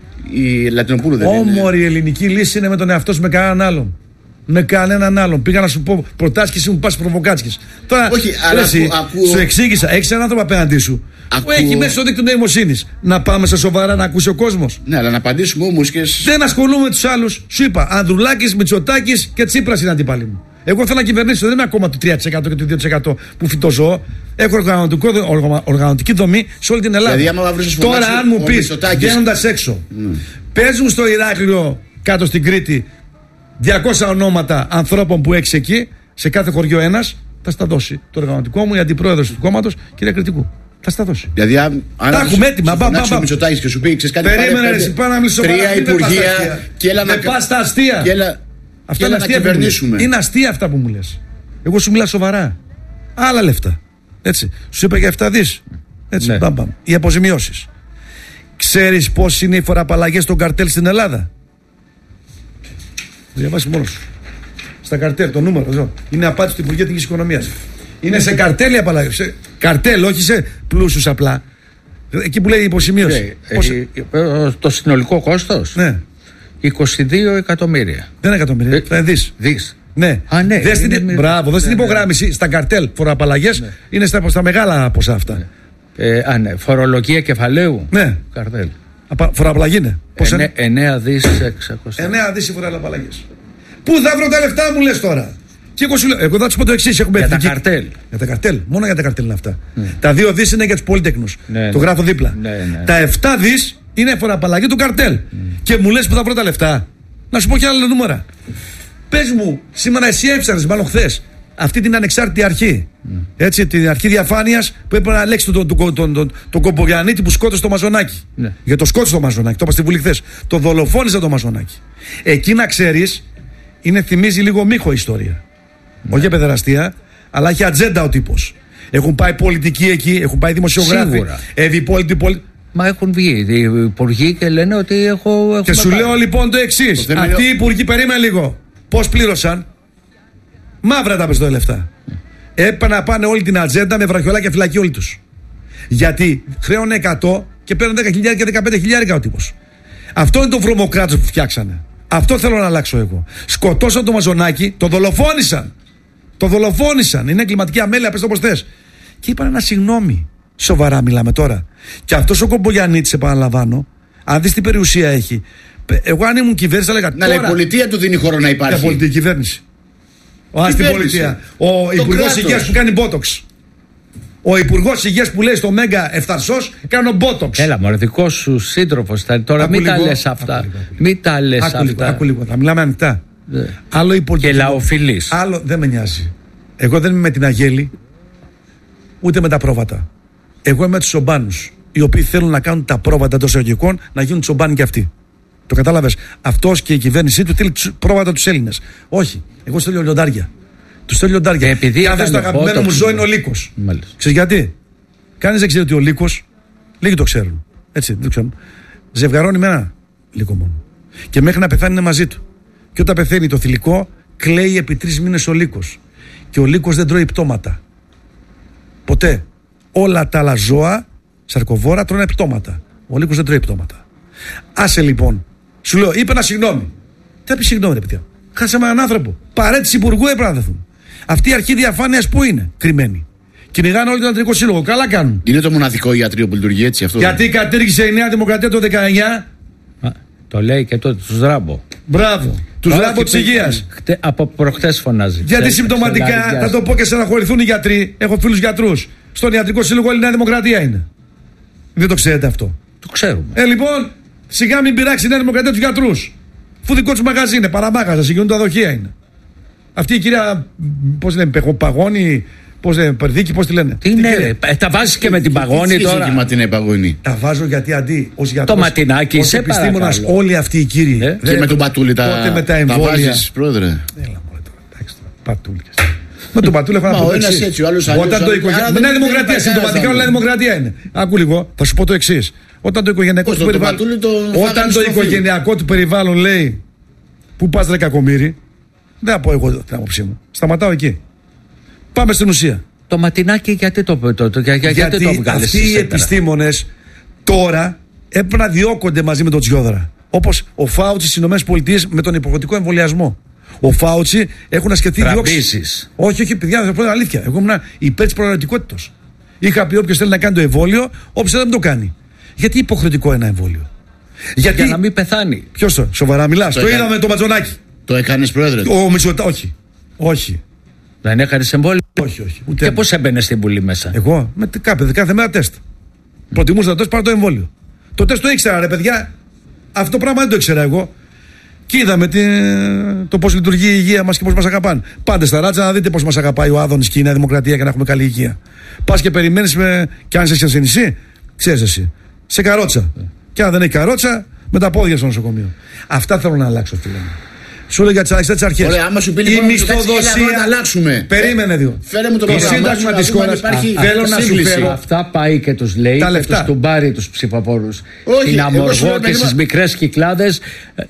Η Λατινοπούλου δεν
όμορη
είναι.
Όμορη ελληνική λύση είναι με τον εαυτό σου, με κανέναν άλλον. Με κανέναν άλλον. Πήγα να σου πω προτάσεις και εσύ μου πας προβοκάτσκες. Τώρα,
όχι, αλλά
εσύ,
ακού, ακούω...
σου εξήγησα. Έχεις έναν άνθρωπο απέναντί σου ακούω... που έχει μέσα στο δίκτυο νοημοσύνης. Να πάμε σε σοβαρά να ακούσει ο κόσμος.
Ναι, αλλά να απαντήσουμε όμως και.
Δεν ασχολούμαι με τους άλλους. Σου είπα, Ανδρουλάκης, Μητσοτάκης και Τσίπρας είναι αντίπαλοι μου. Εγώ θέλω να κυβερνήσω, δεν είμαι ακόμα του τρία τοις εκατό και του δύο τοις εκατό που φυτοζώ. Έχω οργανωτική δομή σε όλη την Ελλάδα.
Δηλαδή,
τώρα, αν μου πεις, βγαίνοντας έξω, mm. πες μου στο Ηράκλειο κάτω στην Κρήτη διακόσια ονόματα ανθρώπων που έχεις εκεί, σε κάθε χωριό ένας, θα στα δώσει το οργανωτικό μου, η αντιπρόεδρος του κόμματος, κυρία Κρητικού. Θα στα δώσει.
Δηλαδή, αν
τα έχουμε έτοιμα.
Αν ο Μητσοτάκης και σου πει, ξέρεις κάτι,
περίμενε, εσύ πάνω να μιλήσω
τρία υπουργεία και έλα να
πας στα αστεία.
Αυτά είναι αστεία, κυβερνήσουμε.
Είναι αστεία αυτά που μου λες. Εγώ σου μιλάω σοβαρά. Άλλα λεφτά. Έτσι. Σου είπα για επτά δις. Έτσι. Ναι. Μπαμ, μπαμ. Οι αποζημιώσεις. Ξέρεις πώς είναι οι φοροαπαλλαγές των καρτέλ στην Ελλάδα? Το διαβάσεις μόνος σου. Στα καρτέλ, το νούμερο εδώ. Είναι απάτη του Υπουργείου Εθνικής Οικονομίας. Είναι σε καρτέλ οι απαλλαγές. Σε καρτέλ, όχι σε πλούσιους απλά. Εκεί που λέει υποσημείωση.
Ε, πώς... ε, ε, το συνολικό κόστος.
Ναι.
είκοσι δύο εκατομμύρια.
Δεν είναι εκατομμύρια, ε, θα είναι δις.
Δις.
Ναι.
Α, ναι.
Δες την, είναι, μπράβο, δες ναι, την υπογράμμιση. Ναι. Στα καρτέλ φοροαπαλλαγές ναι. είναι στα, στα μεγάλα ποσά αυτά. Ναι.
Ε, α, ναι. Φορολογία κεφαλαίου.
Ναι.
Καρτέλ.
Φοροαπαλλαγή είναι. Πώς είναι?
εννέα δις εξακόσια.
εννέα δις οι φοροαπαλλαγές. Πού θα βρω τα λεφτά μου λες τώρα? Και εγώ σου λέω, εγώ θα σου πω το εξής.
Για
εθνική...
τα καρτέλ.
Για τα καρτέλ. Μόνο για τα καρτέλ είναι αυτά. Ναι. Τα δύο δις είναι για τους πολυτέκνους. Ναι, το ναι. γράφω δίπλα.
Ναι, ναι.
Τα επτά δις είναι φοροαπαλλαγή του καρτέλ. Mm. Και μου λες που θα βρω τα λεφτά. Να σου πω και άλλα νούμερα. Πες μου, σήμερα εσύ έψανες, μάλλον χθες, αυτή την ανεξάρτητη αρχή. Mm. Έτσι, την αρχή διαφάνειας που έπρεπε να ελέγξει τον, τον, τον, τον, τον, τον Κομπογιαννίτη που σκότωσε το Μαζονάκι. Mm. Για το σκότωσε το Μαζονάκι, το είπα στη Βουλή χθες. Το δολοφόνησε το Μαζονάκι. Εκεί να ξέρεις, είναι, θυμίζει λίγο Μίχο ιστορία. Mm. Όχι για παιδεραστία, αλλά έχει ατζέντα ο τύπος. Έχουν πάει πολιτικοί εκεί, έχουν πάει δημοσιογράφοι. Ευηπόλητοι πολιτικοί.
Μα έχουν βγει οι υπουργοί και λένε ότι έχω.
Και σου πάει. Λέω λοιπόν το εξής. Το αυτοί οι υπουργοί, περίμενε λίγο. Πώς πλήρωσαν? Μαύρα τα πες λεφτά. Mm. Έπρεπε να πάνε όλη την ατζέντα με βραχιολά και φυλακή όλοι τους. Γιατί χρέωνε εκατό και παίρνουν δέκα χιλιάδες και δεκαπέντε χιλιάδες ο τύπος. Αυτό είναι το βρωμοκράτος που φτιάξανε. Αυτό θέλω να αλλάξω εγώ. Σκοτώσαν το Μαζονάκι, το δολοφόνησαν. Το δολοφόνησαν. Είναι εγκληματική αμέλεια, πες το πως θες. Και είπαν ένα συγγνώμη. Σοβαρά μιλάμε τώρα. Και αυτός ο Κομπογιαννίτης, επαναλαμβάνω, αν δεις τι περιουσία έχει. Εγώ αν ήμουν κυβέρνηση θα έλεγα.
Να λέει, η πολιτεία του δίνει χώρο να υπάρχει.
Για πολιτική κυβέρνηση. Ο στην πολιτεία. Ο υπουργός υγείας που κάνει μπότοξ. Ο υπουργός υγείας που λέει στο Μέγκα Ευθαρσός κάνω μπότοξ.
Έλα, μωρέ, δικό σου σύντροφος. Τώρα μην τα λες αυτά. Μην τα λες αυτά.
Άκου λίγο, θα μιλάμε ανοιχτά. Άλλο η πολιτική.
Και λαοφιλής.
Άλλο δεν με νοιάζει. Εγώ δεν είμαι με την Αγέλη, ούτε με τα πρόβατα. Εγώ είμαι με τους Ομπάνους. Οι οποίοι θέλουν να κάνουν τα πρόβατα των εισαγωγικών να γίνουν τσομπάνοι κι αυτοί. Το κατάλαβες. Αυτός και η κυβέρνησή του θέλει πρόβατα τους Έλληνες. Όχι. Εγώ στέλνω λιοντάρια. Του στέλνω λιοντάρια.
Και επειδή
αν δεις το αγαπημένο μου ζώο είναι ο λύκος. Ξέρεις γιατί? Κανείς δεν ξέρει ότι ο λύκος, λίγοι το ξέρουν. Έτσι, δεν το ξέρουν. Ζευγαρώνει με ένα λύκο μόνο. Και μέχρι να πεθάνει είναι μαζί του. Και όταν πεθαίνει το θηλυκό, κλαίει επί τρεις μήνες ο λύκος. Και ο λύκος δεν τρώει πτώματα. Ποτέ. Όλα τα άλλα ζώα, σαρκοβόρα, τρώνε πτώματα. Ο λύκος δεν τρώει πτώματα. Άσε λοιπόν. Σου λέω, είπε ένα συγγνώμη. Τι θα πει συγγνώμη, ρε παιδιά. Χάσαμε έναν άνθρωπο. Παρέτηση υπουργού έπρεπε να δεθούν. Αυτή η αρχή διαφάνειας πού είναι, κρυμμένη. Κυνηγάνε όλοι τον Ιατρικό Σύλλογο. Καλά κάνουν.
Είναι το μοναδικό ιατρείο που λειτουργεί έτσι αυτό.
Γιατί κατήργησε η Νέα Δημοκρατία το δεκαεννιά.
Α, το λέει και τότε του Ράμπο.
Μπράβο. Του Ράμπο τη υγεία.
Από προχτές φωνάζει.
Γιατί συμπτωματικά, θα το πω και στεναχωρηθούν οι γιατροί. Έχω φίλους γιατρούς. Στον Ιατρικό Σύλλογο η Νέα Δημοκρατία είναι. Δεν το ξέρετε αυτό.
Το ξέρουμε.
Ε, λοιπόν, σιγά μην πειράξει η Νέα Δημοκρατία τους γιατρούς. Φου δικό του μαγαζί είναι, παραμάγαζα, συγκινούν τα δοχεία είναι. Αυτή η κυρία, πώς λένε, Παγώνη, πώς λένε, Περδίκη, πώς τη λένε.
Τι είναι, ε, τα βάζεις και με την Παγώνη τώρα.
Τι με την Παγώνη.
Τα βάζω γιατί αντί ως γιατρός,
το ματινάκι,
ως επιστήμονας, όλοι αυτοί οι κύριοι.
Ε?
Και με τον Πατούλη τα,
με τα,
τα βάζεις, πρόεδρε.
Έλα μωρέ τώρα, εντάξει τώρα, Πατούλη. Με τον Πατούλη έχω να πω το εξής. Όταν το οικογενειακό. Με Νέα Δημοκρατία, συμπτωματικά όλα Δημοκρατία είναι. Άκου λίγο, θα σου πω το εξής. Όταν το οικογενειακό του περιβάλλον. Όταν το οικογενειακό του περιβάλλον λέει πού πας ρε κακομοίρη, δεν θα πω εγώ την άποψή μου. Σταματάω εκεί. Πάμε στην ουσία.
Το ματινάκι γιατί το, το, το, για,
γιατί
γιατί το βγάλες
αυτοί οι επιστήμονες τώρα έπρεπε να διώκονται μαζί με τον Τσιόδρα. Όπως ο Φάουτσι στις ΗΠΑ με τον υποχρεωτικό εμβολιασμό. Ο Φάουτσι έχουν ασκεφτεί διώξει. Όχι, όχι, παιδιά, θα πω την αλήθεια. Εγώ ήμουν υπέρ της προαιρετικότητας. Είχα πει όποιος θέλει να κάνει το εμβόλιο, όποιος θέλει να το κάνει. Γιατί υποχρεωτικό ένα εμβόλιο?
Γιατί... Για να μην πεθάνει.
Ποιος το, σοβαρά μιλάς? Το, το είδαμε το Ματζονάκι.
Το έκανες, πρόεδρε?
Ο Μητσοτά, όχι. Όχι.
Δεν έκανες εμβόλιο?
Όχι, όχι. Ούτε
και πώς έμπαινες στην Βουλή μέσα?
Εγώ, με κάθε, κάθε μέρα τεστ. Προτιμούσα το τεστ παρά το εμβόλιο. Το τεστ το ήξερα, ρε παιδιά. Αυτό το πράγμα δεν το ήξερα εγώ. Και είδαμε τι, το πώς λειτουργεί η υγεία μας και πώς μας αγαπάνε. Πάντε στα ράτσα να δείτε πώς μας αγαπάει ο Άδωνης και η Νέα Δημοκρατία για να έχουμε καλή υγεία. Πας και περιμένεις με... κι αν είσαι σε νησί, ξέρεις εσύ. Σε καρότσα. Yeah. Και αν δεν έχει καρότσα, με τα πόδια στο νοσοκομείο. Αυτά θέλω να αλλάξω, φίλε μου. Σου λέω για τις αριστερές αρχές.
Ωραία, άμα σου πει
η μισθοδοσία.
Να αλλάξουμε.
Περίμενε δύο.
Φέρε μου το
πρόγραμμα. Το σύνταγμα της χώρας. Θέλω να σου φέρω.
Αυτά πάει και τους λέει
τα
και τους του μπάρει τους ψηφοφόρους. Στην Αμοργό και στις μικρές Κυκλάδες.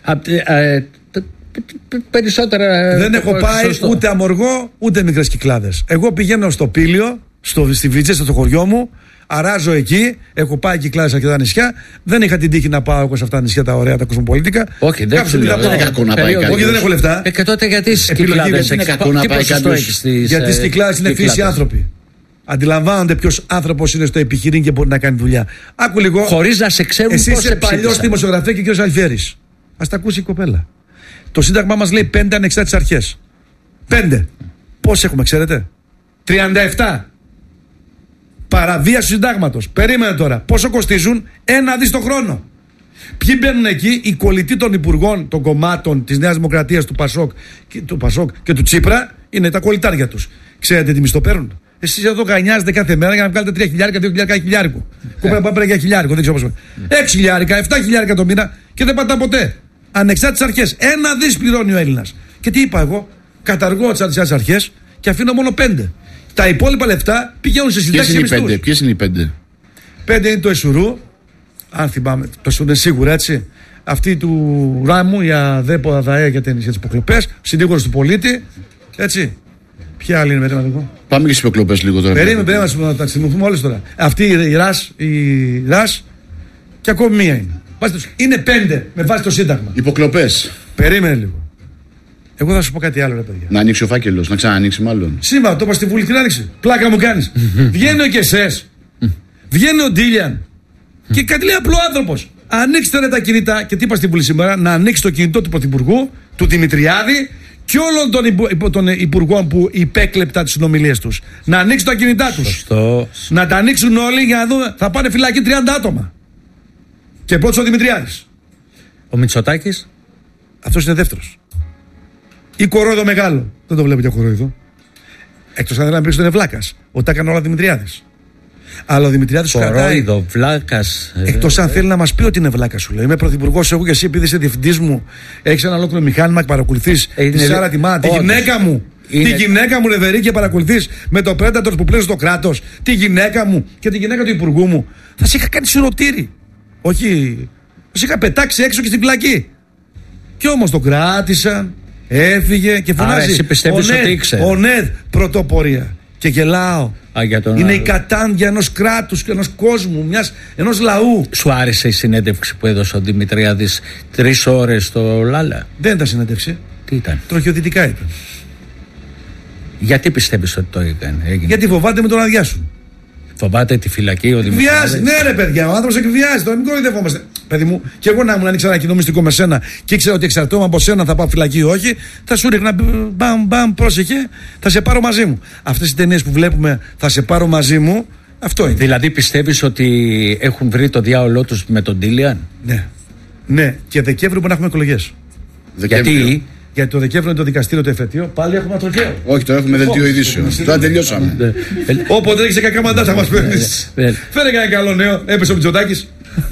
Περισσότερα.
Δεν έχω πάει ούτε Αμοργό ούτε μικρές Κυκλάδες. Εγώ πηγαίνω στο Πήλιο, στη Βιτζέστα, στο χωριό μου. Αράζω εκεί, έχω πάει Κυκλάδες αρκετά νησιά. Δεν είχα την τύχη να πάω εγώ σε αυτά τα νησιά τα ωραία, τα κοσμοπολίτικα.
Όχι, δεν
είναι
κακό να πάει κάποιος.
Όχι, δεν έχω λεφτά.
Ε, και τότε γιατί στις Κυκλάδες
είναι κακό να πάει κάποιος?
Γιατί στις Κυκλάδες είναι φύση άνθρωποι. Αντιλαμβάνονται ποιος άνθρωπος είναι στο επιχειρήν και μπορεί να κάνει δουλειά. Άκου λίγο.
Χωρίς να σε ξέρουν.
Εσύ είσαι παλιός δημοσιογραφία και κ. Αλφιέρης. Ας τα ακούσει η κοπέλα. Το Σύνταγμά μας λέει πέντε ανεξάρτητες αρχές. Πέντε. Πώς έχουμε, ξέρετε? τριάντα επτά. Παραβίαση του συντάγματος. Περίμενε τώρα. Πόσο κοστίζουν? Ένα δις το χρόνο. Ποιοι μπαίνουν εκεί? Οι κολλητοί των υπουργών των κομμάτων της Νέας Δημοκρατίας, του Πασόκ, του Πασόκ και του Τσίπρα είναι τα κολλητάρια τους. Ξέρετε τι μισθό παίρνουν? Εσείς εδώ γανιάζετε κάθε μέρα για να βγάλετε τρία χιλιάρικα, δύο χιλιάρικα, χιλιάρικο. Κούπα πάμε για χιλιάρικο, δεν ξέρω πώς. Έξι χιλιάρικα, εφτά χιλιάρικα το μήνα και δεν πατά ποτέ. Ανεξάρτητες αρχές. Ένα δις πληρώνει ο Έλληνας. Και τι είπα εγώ? Καταργώ τις ανεξάρτητες αρχές και αφήνω μόνο πέντε. Τα υπόλοιπα λεφτά πηγαίνουν σε συντάξεις και μισθούς.
Ποιες είναι οι πέντε?
Πέντε είναι το Εσουρού. Αν θυμάμαι, το Εσουρού είναι σίγουρα έτσι. Αυτή του Ράμου, η ΑΔΕΠΟ, ΑΔΑΕ για τις υποκλοπές. Συνήγορος του πολίτη. Έτσι. Ποια άλλη είναι μετά εγώ?
Πάμε και στις υποκλοπές λίγο τώρα.
Περίμενε, περίμενε να τα θυμηθούμε όλες τώρα. Αυτή η ΡΑΣ, η ΡΑΣ και ακόμη μία είναι. Είναι πέντε με βάση το Σύνταγμα.
Υποκλοπές.
Περίμενε λίγο. Εγώ θα σου πω κάτι άλλο, ρε παιδιά.
Να ανοίξει ο φάκελος, να ξανανοίξει μάλλον.
Σήμερα το είπα στη Βουλή, την άνοιξε. Πλάκα μου κάνεις. Βγαίνει ο Κεσές. Βγαίνει ο Ντίλιαν. Και κάτι λέει απλό άνθρωπος. Ανοίξτε ρε τα κινητά. Και τι είπα στη Βουλή σήμερα, να ανοίξει το κινητό του Πρωθυπουργού, του Δημητριάδη και όλων των, υπου, των υπουργών που υπέκλεπτα τις συνομιλίες τους. Να ανοίξει τα κινητά τους.
Σωστό.
Να τα ανοίξουν όλοι για να δούμε. Θα πάνε φυλακή τριάντα άτομα. Και πρώτος ο Δημητριάδης.
Ο Μητσοτάκης.
Αυτός είναι δεύτερος. Ή κορόιδο μεγάλο. Δεν το βλέπω για κορόιδο. Εκτός αν θέλει να πει ότι είναι βλάκας. Ότι τα έκανε όλα ο Δημητριάδης. Αλλά ο Δημητριάδης σου κρατάει.
Κορόιδο, βλάκας.
Εκτός αν θέλει να μας πει ότι είναι βλάκα, σου λέει. Είμαι πρωθυπουργός εγώ και εσύ, επειδή είσαι διευθυντής μου, έχεις ένα ολόκληρο μηχάνημα και παρακολουθείς
ε,
τη Σάρα τη Μάνα, τη γυναίκα μου. Είναι... Τη γυναίκα μου, Λεβερή, και παρακολουθείς με το Predators που πλέον στο κράτος. Τη γυναίκα μου και τη γυναίκα του υπουργού μου. Θα σε είχα κάνει σιρωτήρι. Όχι. Θα σε είχα πετάξει έξω και στην φυλακή. Κι όμως το κράτησαν, έφυγε και φωνάζει.
Άρα εσύ πιστεύεις ότι ήξερε.
Ο ΝΕΔ πρωτοπορία. Και γελάω.
Α, για τον
είναι
άλλο.
Η κατάντια ενός κράτους και ενός κόσμου, μιας, ενός λαού.
Σου άρεσε η συνέντευξη που έδωσε ο Δημητριάδης τρεις ώρες στο Λάλα?
Δεν ήταν συνέντευξη.
Τι ήταν?
Τροχιοδυτικά ήταν.
Γιατί πιστεύεις ότι το έκανε? Έγινε?
Γιατί φοβάται με τον αδειάσουν.
Φοβάται τη φυλακή ο Δημητριάδης.
Εκβιάζει, ναι, ρε παιδιά, ο άνθρωπος εκβιάζει. Τώρα μην κοροϊδευόμαστε. Παιδί μου, και εγώ να ήμουν ανοίξα ένα κοινό μυστικό με σένα και ήξερα ότι εξαρτώμαι από σένα θα πάω φυλακή ή όχι, θα σου ρίχνα μπαμ, μπαμ, πρόσεχε, θα σε πάρω μαζί μου. Αυτές οι ταινίες που βλέπουμε, θα σε πάρω μαζί μου, αυτό είναι.
Δηλαδή πιστεύεις ότι έχουν βρει το διάολό τους με τον Ντίλιαν?
Ναι. Ναι, και Δεκέμβριο μπορεί να έχουμε εκλογές.
Γιατί?
Γιατί το Δεκέμβριο είναι το δικαστήριο το εφετείο, πάλι έχουμε τροχαίο.
Όχι, το έχουμε δελτίο ειδήσεων. Τώρα τελειώσαμε.
Όποτε έχεις κακά μαντά θα μας παίρνεις. Φέρε κανένα καλό νέο, έπεσε ο Μητσοτάκης.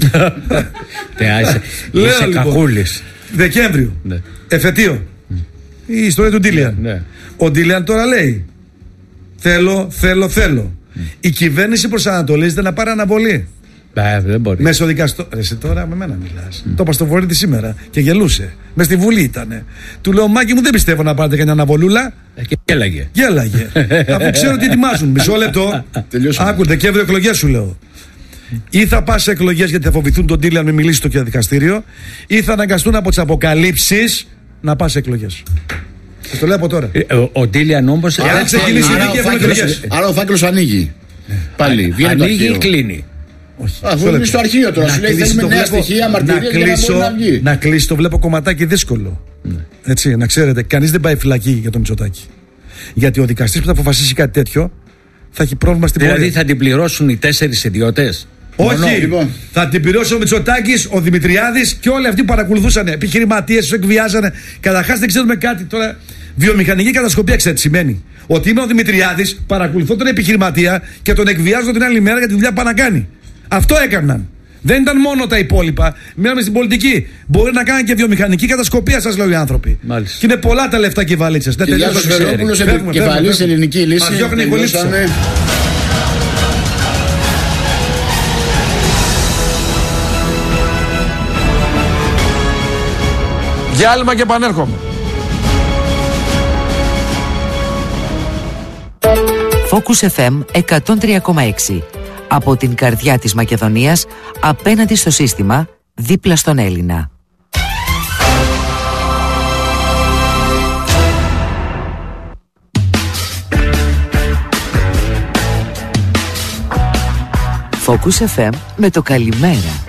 Είσαι κακούλης.
Δεκέμβριο. Εφετείο. Η ιστορία του Ντίλιαν. Ο Ντίλιαν τώρα λέει: Θέλω, θέλω, θέλω. Η κυβέρνηση προσανατολίζεται να πάρει αναβολή.
Ε, δεν μπορεί.
Μεσοδικαστό. Εσύ τώρα με μένα μιλάς. Mm. Το είπα στο Βορύδη σήμερα και γελούσε. Μες στη Βουλή ήτανε. Του λέω: Μάκη μου, δεν πιστεύω να πάρετε κανένα αναβολούλα.
Ε, και γέλαγε.
Γέλαγε. Αφού ξέρω τι ετοιμάζουν. Μισό λεπτό. Άκου, Δεκέμβριο εκλογές σου λέω. Ή θα πας σε εκλογές γιατί θα φοβηθούν τον Ντίλιαν με μιλήσει στο δικαστήριο, ή θα αναγκαστούν από τις αποκαλύψεις να πας σε εκλογές. Θα το λέω από τώρα.
Ε, ο, ο Ντίλιαν όμως.
Αν ξεκινήσει η δίκη, έχουμε εκλογές.
Άρα ο φάκελος ανοίγει. Πάλι.
Ανοίγει ή κλείνει?
Όχι. Αφού είναι στο αρχείο τώρα, σου λέει θέλουμε νέα στοιχεία, μαρτυρίες για να μπορεί να βγει.
Να κλείσει το βλέπω κομματάκι δύσκολο. Ναι. Έτσι, να ξέρετε, κανείς δεν πάει φυλακή για το Μητσοτάκη. Γιατί ο δικαστής που θα αποφασίσει κάτι τέτοιο θα έχει πρόβλημα στην πορεία.
Δηλαδή θα την πληρώσουν οι τέσσερις ιδιώτες?
Όχι, λοιπόν. Θα την πληρώσει ο Μητσοτάκης, ο Δημητριάδης και όλοι αυτοί που παρακολουθούσαν. Επιχειρηματίες, τους εκβιάζανε. Καταρχάς δεν ξέρουμε κάτι τώρα. Βιομηχανική κατασκοπία, ξέρετε, σημαίνει ότι είμαι ο Δημητριάδης, παρακολουθώ τον επιχειρηματία και τον εκβιάζω την άλλη μέρα για τη δουλειά που πάει να κάνει. Αυτό έκαναν. Δεν ήταν μόνο τα υπόλοιπα. Μιλάμε στην πολιτική. Μπορεί να κάνουν και βιομηχανική κατασκοπία, σας λέω οι άνθρωποι.
Μάλιστα.
Και είναι πολλά τα λεφτά και οι βαλίτσες. Δεν
τελειώσαμε. Βελόπουλος, επικεφαλής ελληνική λύση.
Διάλειμμα και επανέρχομαι.
Focus εφ εμ εκατόν τρία κόμμα έξι. Από την καρδιά της Μακεδονίας, απέναντι στο σύστημα, δίπλα στον Έλληνα. Focus εφ εμ με το καλημέρα.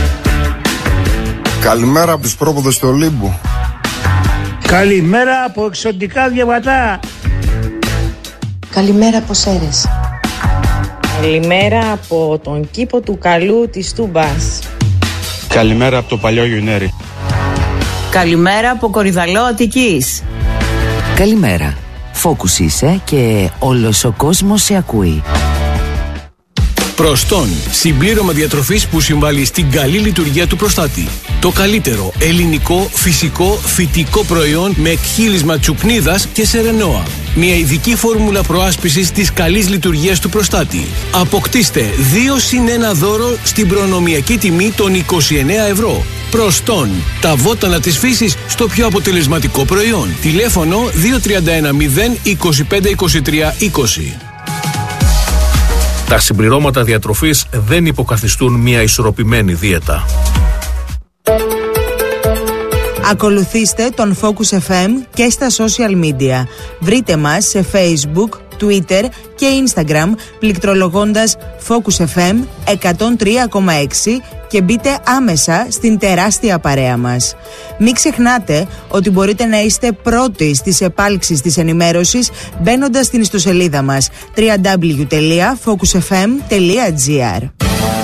Καλημέρα από τους πρόποδες του Ολύμπου.
Καλημέρα από εξωτικά διαβατά.
Καλημέρα από Σέρες.
Καλημέρα από τον κήπο του Καλού της Τούμπας.
Καλημέρα από το παλιό Γιουνέρι.
Καλημέρα από Κορυδαλό Αττικής.
Καλημέρα. Focus είσαι και όλος ο κόσμος σε ακούει.
Προστόν, συμπλήρωμα διατροφής που συμβάλλει στην καλή λειτουργία του προστάτη. Το καλύτερο ελληνικό, φυσικό, φυτικό προϊόν με εκχύλισμα τσουκνίδας και σερενόα. Μια ειδική φόρμουλα προάσπισης της καλής λειτουργίας του προστάτη. Αποκτήστε δύο συν ένα δώρο στην προνομιακή τιμή των είκοσι εννέα ευρώ. Προστόν, τα βότανα της φύσης στο πιο αποτελεσματικό προϊόν. Τηλέφωνο δύο τρία ένα μηδέν είκοσι πέντε είκοσι τρία είκοσι.
Τα συμπληρώματα διατροφής δεν υποκαθιστούν μια ισορροπημένη δίαιτα.
Ακολουθήστε τον Focus εφ εμ και στα social media. Βρείτε μας σε Facebook, Twitter και Instagram πληκτρολογώντας Focus εφ εμ εκατόν τρία κόμμα έξι και μπείτε άμεσα στην τεράστια παρέα μας. Μην ξεχνάτε ότι μπορείτε να είστε πρώτοι στις επάλξεις της ενημέρωσης μπαίνοντας στην ιστοσελίδα μας double-u double-u double-u τελεία focus f m τελεία g r.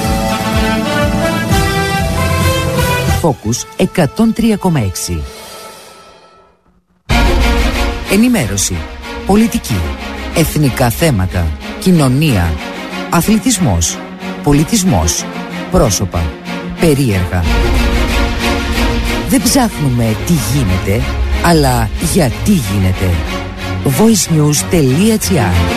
Focus εκατόν τρία κόμμα έξι. Ενημέρωση, πολιτική, εθνικά θέματα, κοινωνία, αθλητισμός, πολιτισμός, πρόσωπα, περίεργα. Δεν ψάχνουμε τι γίνεται, αλλά γιατί γίνεται. voicenews τελεία gr.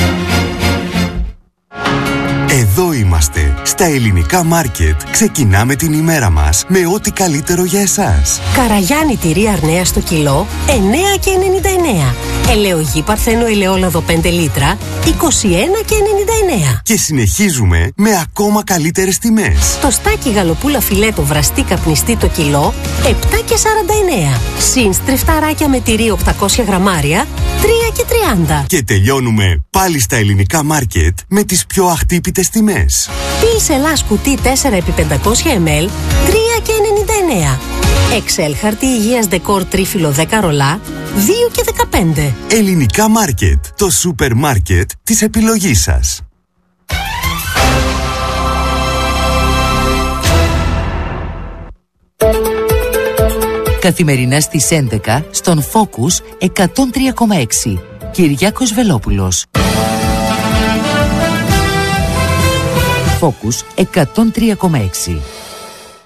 Εδώ είμαστε, στα ελληνικά μάρκετ. Ξεκινάμε την ημέρα μας με ό,τι καλύτερο για εσάς.
Καραγιάννη τυρί Αρνέα στο κιλό, εννέα και ενενήντα εννέα. Ελαιογή Παρθένο ελαιόλαδο πέντε λίτρα, είκοσι ένα και ενενήντα εννέα.
Και συνεχίζουμε με ακόμα καλύτερες τιμές.
Το στάκι γαλοπούλα φιλέτο βραστή καπνιστή το κιλό, επτά και σαράντα εννέα. Συν στριφταράκια με τυρί οκτακόσια γραμμάρια, τρία και τριάντα.
Και τελειώνουμε πάλι στα ελληνικά μάρκετ με τις πιο αχτύπητες τιμές.
Τίης Ελλάς κουτί τέσσερα επί πεντακόσια μιλιλίτρα, τρία και ενενήντα εννέα. Excel χαρτί υγείας δεκόρ τρίφυλλο δέκα ρολά, δύο και δεκαπέντε.
Ελληνικά μάρκετ, το σούπερ μάρκετ της επιλογής σας.
Καθημερινά στις έντεκα στον Focus εκατόν τρία κόμμα έξι. Κυριάκος Βελόπουλος. Focus εκατόν τρία κόμμα έξι.